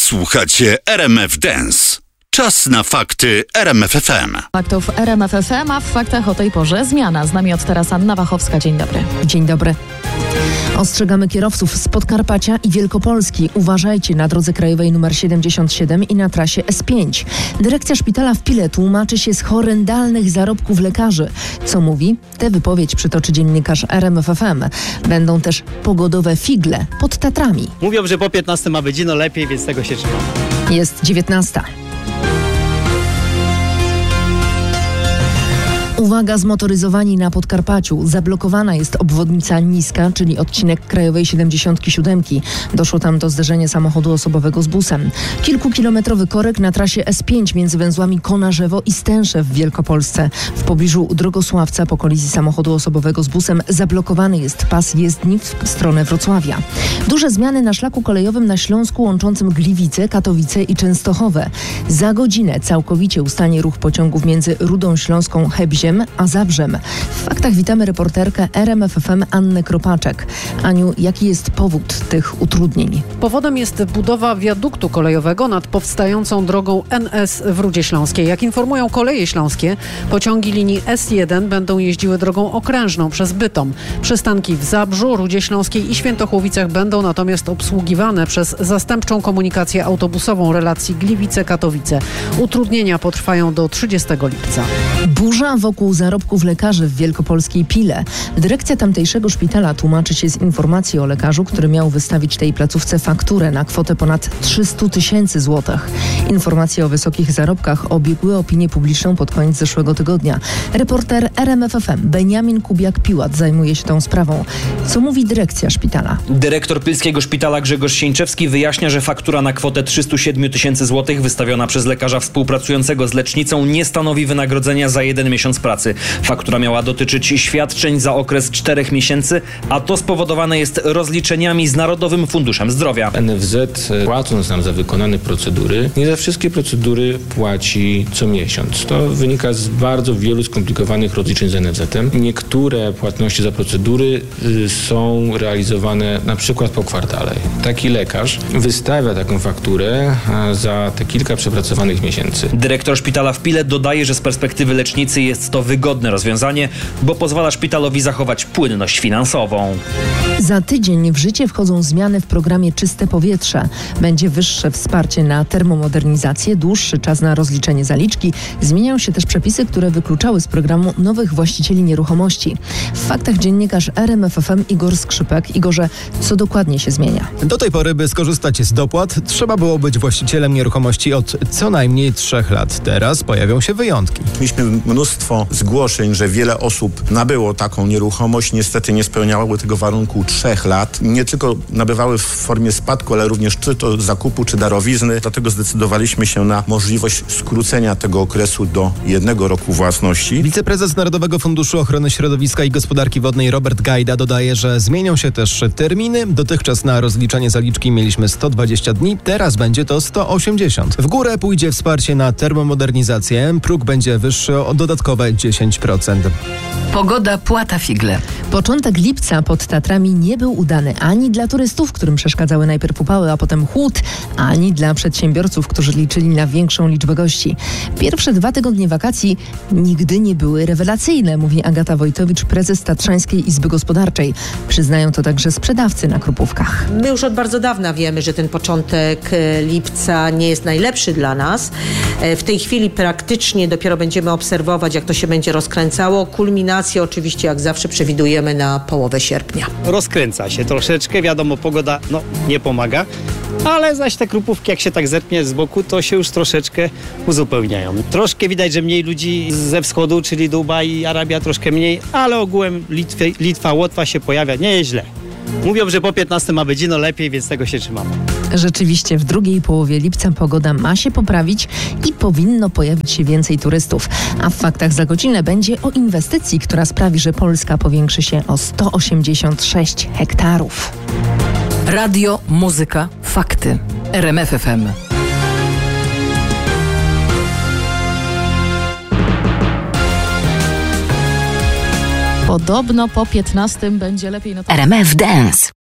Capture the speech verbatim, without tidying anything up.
Słuchacie R M F Dance. Czas na fakty R M F F M. Faktów R M F F M, a w faktach o tej porze zmiana. Z nami od teraz Anna Wachowska. Dzień dobry. Dzień dobry. Ostrzegamy kierowców z Podkarpacia i Wielkopolski. Uważajcie na drodze krajowej nr siedemdziesiąt siedem i na trasie S pięć. Dyrekcja szpitala w Pile tłumaczy się z horrendalnych zarobków lekarzy. Co mówi? Tę wypowiedź przytoczy dziennikarz R M F F M. Będą też pogodowe figle pod Tatrami. Mówią, że po piętnastym ma być ino lepiej, więc tego się trzymam. Jest dziewiętnasta. Uwaga, zmotoryzowani na Podkarpaciu. Zablokowana jest obwodnica Niska, czyli odcinek krajowej siedemdziesiąt siedem. Doszło tam do zderzenia samochodu osobowego z busem. Kilkukilometrowy korek na trasie S pięć między węzłami Konarzewo i Stęszew w Wielkopolsce. W pobliżu Drogosławca po kolizji samochodu osobowego z busem zablokowany jest pas jezdni w stronę Wrocławia. Duże zmiany na szlaku kolejowym na Śląsku łączącym Gliwice, Katowice i Częstochowę. Za godzinę całkowicie ustanie ruch pociągów między Rudą Śląską, Hebziem a Zabrzem. W faktach witamy reporterkę R M F F M Annę Kropaczek. Aniu, jaki jest powód tych utrudnień? Powodem jest budowa wiaduktu kolejowego nad powstającą drogą N S w Rudzie Śląskiej. Jak informują Koleje Śląskie, pociągi linii S jeden będą jeździły drogą okrężną przez Bytom. Przystanki w Zabrzu, Rudzie Śląskiej i Świętochłowicach będą natomiast obsługiwane przez zastępczą komunikację autobusową relacji Gliwice-Katowice. Utrudnienia potrwają do trzydziestego lipca. Burza wokół zarobków lekarzy w wielkopolskiej Pile. Dyrekcja tamtejszego szpitala tłumaczy się z informacji o lekarzu, który miał wystawić tej placówce fakturę na kwotę ponad trzysta tysięcy złotych. Informacje o wysokich zarobkach obiegły opinię publiczną pod koniec zeszłego tygodnia. Reporter R M F F M Beniamin Kubiak-Piłat zajmuje się tą sprawą. Co mówi dyrekcja szpitala? Dyrektor Pilskiego Szpitala Grzegorz Sieńczewski wyjaśnia, że faktura na kwotę trzysta siedem tysięcy złotych wystawiona przez lekarza współpracującego z lecznicą nie stanowi wynagrodzenia za jeden miesiąc pracy. Faktura miała dotyczyć świadczeń za okres czterech miesięcy, a to spowodowane jest rozliczeniami z Narodowym Funduszem Zdrowia. N F Z, płacąc nam za wykonane procedury, nie za wszystkie procedury płaci co miesiąc. To wynika z bardzo wielu skomplikowanych rozliczeń z N F Z-em. Niektóre płatności za procedury y, są realizowane na przykład po kwartale. Taki lekarz wystawia taką fakturę a, za te kilka przepracowanych miesięcy. Dyrektor szpitala w Pile dodaje, że z perspektywy lecznicy jest to wygodne rozwiązanie, bo pozwala szpitalowi zachować płynność finansową. Za tydzień w życie wchodzą zmiany w programie Czyste Powietrze. Będzie wyższe wsparcie na termomodernizację, dłuższy czas na rozliczenie zaliczki. Zmieniają się też przepisy, które wykluczały z programu nowych właścicieli nieruchomości. W faktach dziennikarz R M F F M Igor Skrzypek. Igorze, co dokładnie się zmienia? Do tej pory, by skorzystać z dopłat, trzeba było być właścicielem nieruchomości od co najmniej trzech lat. Teraz pojawią się wyjątki. Mieliśmy mnóstwo zgłoszeń, że wiele osób nabyło taką nieruchomość, niestety nie spełniały tego warunku trzech lat. Nie tylko nabywały w formie spadku, ale również czy to zakupu, czy darowizny. Dlatego zdecydowaliśmy się na możliwość skrócenia tego okresu do jednego roku własności. Wiceprezes Narodowego Funduszu Ochrony Środowiska i Gospodarki Wodnej Robert Gajda dodaje, że zmienią się też terminy. Dotychczas na rozliczanie zaliczki mieliśmy sto dwadzieścia dni, teraz będzie to sto osiemdziesiąt. W górę pójdzie wsparcie na termomodernizację. Próg będzie wyższy o dodatkowe dziesięć procent. Pogoda, płata figle. Początek lipca pod Tatrami nie był udany ani dla turystów, którym przeszkadzały najpierw upały, a potem chłód, ani dla przedsiębiorców, którzy liczyli na większą liczbę gości. Pierwsze dwa tygodnie wakacji nigdy nie były rewelacyjne, mówi Agata Wojtowicz, prezes Tatrzańskiej Izby Gospodarczej. Przyznają to także sprzedawcy na Krupówkach. My już od bardzo dawna wiemy, że ten początek lipca nie jest najlepszy dla nas. W tej chwili praktycznie dopiero będziemy obserwować, jak to się będzie rozkręcało. Kulminację oczywiście, jak zawsze, przewidujemy na połowę sierpnia. Rozkręca się troszeczkę, wiadomo, pogoda no, nie pomaga, ale zaś te Krupówki, jak się tak zerknie z boku, to się już troszeczkę uzupełniają. Troszkę widać, że mniej ludzi ze wschodu, czyli Dubaj i Arabia, troszkę mniej, ale ogółem Litwy, Litwa, Łotwa się pojawia, nie jest źle. Mówią, że po piętnastym ma być ino lepiej, więc tego się trzymamy. Rzeczywiście w drugiej połowie lipca pogoda ma się poprawić i powinno pojawić się więcej turystów. A w faktach za godzinę będzie o inwestycji, która sprawi, że Polska powiększy się o sto osiemdziesiąt sześć hektarów. Radio, muzyka, fakty. R M F F M. Podobno po piętnastym będzie lepiej. No to... R M F Dance.